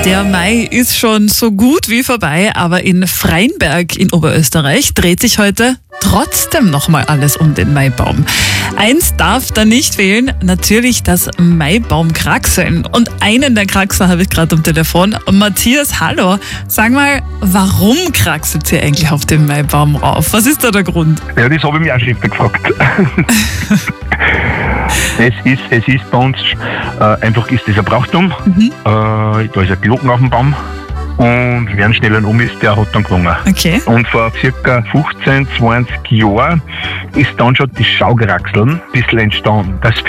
Der Mai ist schon so gut wie vorbei, aber in Freinberg in Oberösterreich dreht sich heute trotzdem nochmal alles um den Maibaum. Eins darf da nicht fehlen, natürlich das Maibaumkraxeln. Und einen der Kraxer habe ich gerade am Telefon. Matthias, hallo. Sag mal, warum kraxelt ihr eigentlich auf den Maibaum rauf? Was ist da der Grund? Ja, das habe ich mich auch schon öfter gefragt. Es ist bei uns einfach ist das ein Brauchtum. Da ist ein Glocken auf dem Baum. Und wer einen schnellen ist, der hat dann gewonnen. Okay. Und vor ca. 15, 20 Jahren ist dann schon das Schaukraxeln ein bisschen entstanden. Das